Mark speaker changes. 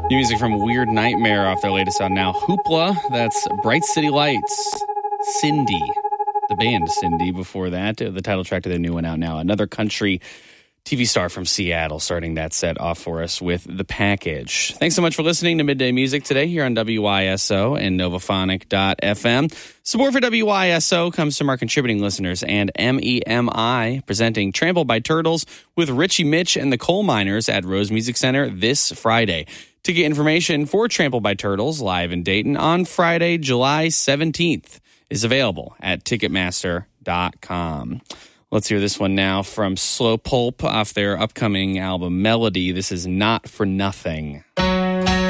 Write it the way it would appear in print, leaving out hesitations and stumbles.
Speaker 1: New music from Weird Nightmare off their latest album now. Hoopla, that's Bright City Lights. Cindy, the band Cindy before that. The title track to their new one out now. Another country TV star from Seattle starting that set off for us with The Package. Thanks so much for listening to Midday Music today here on WYSO and Novaphonic.fm. Support for WYSO comes from our contributing listeners and MEMI presenting Trampled by Turtles with Richie Mitch and the Coal Miners at Rose Music Center this Friday. To get information for Trampled by Turtles live in Dayton on Friday, July 17th is available at Ticketmaster.com. Let's hear this one now from Slow Pulp off their upcoming album Melody. This is Not for Nothing.